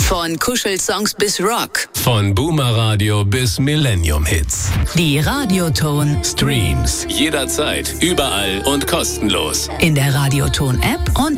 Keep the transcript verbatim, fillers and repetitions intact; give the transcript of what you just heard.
Von Kuschelsongs bis Rock. Von Boomer Radio bis Millennium Hits. Die Radioton Streams. Jederzeit, überall und kostenlos. in der Radioton App und